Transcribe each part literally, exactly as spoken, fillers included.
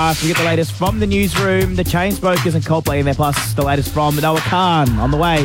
We get the latest from the newsroom, the Chainsmokers and Coldplay in there, plus the latest from Noah Khan on the way.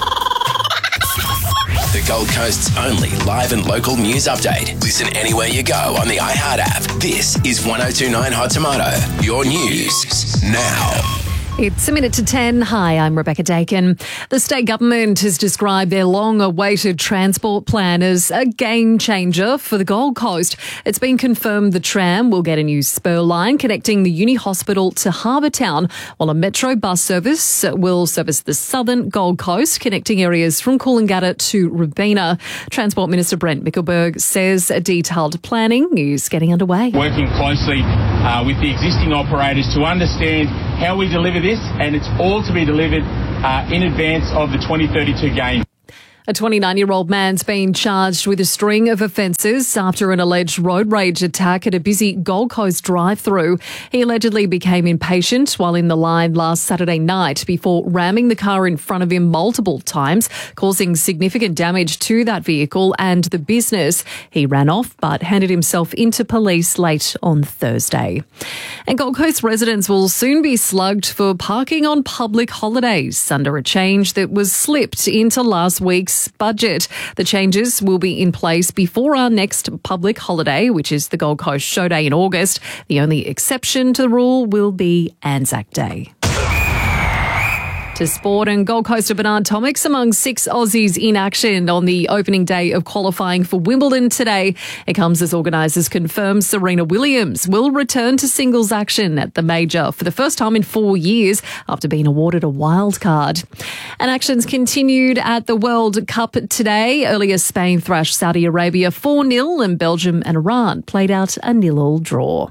The Gold Coast's only live and local news update. Listen anywhere you go on the iHeart app. This is one oh two point nine Hot Tomato, your news now. It's a minute to ten. Hi, I'm Rebecca Dakin. The state government has described their long-awaited transport plan as a game changer for the Gold Coast. It's been confirmed the tram will get a new spur line connecting the Uni Hospital to Harbour Town, while a metro bus service will service the southern Gold Coast, connecting areas from Coolangatta to Robina. Transport Minister Brent Mickelberg says a detailed planning is getting underway. Working closely uh, with the existing operators to understand how we deliver this, and it's all to be delivered uh, in advance of the twenty thirty-two game. A twenty-nine-year-old man's been charged with a string of offences after an alleged road rage attack at a busy Gold Coast drive-through. He allegedly became impatient while in the line last Saturday night before ramming the car in front of him multiple times, causing significant damage to that vehicle and the business. He ran off but handed himself into police late on Thursday. And Gold Coast residents will soon be slugged for parking on public holidays under a change that was slipped into last week's budget. The changes will be in place before our next public holiday, which is the Gold Coast Show Day in August. The only exception to the rule will be Anzac Day. To sport, and Gold Coaster Bernard Tomic among six Aussies in action on the opening day of qualifying for Wimbledon today. It comes as organisers confirm Serena Williams will return to singles action at the major for the first time in four years after being awarded a wild card. And actions continued at the World Cup today. Earlier, Spain thrashed Saudi Arabia four nil and Belgium and Iran played out a nil-all draw.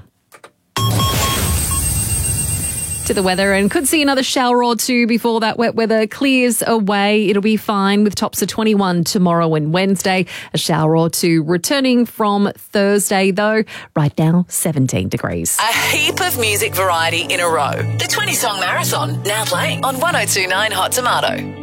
To the weather, and could see another shower or two before that wet weather clears away. It'll be fine with tops of twenty-one tomorrow and Wednesday. A shower or two returning from Thursday, though. Right now, seventeen degrees. A heap of music variety in a row. The twenty-song marathon now playing on one oh two point nine Hot Tomato.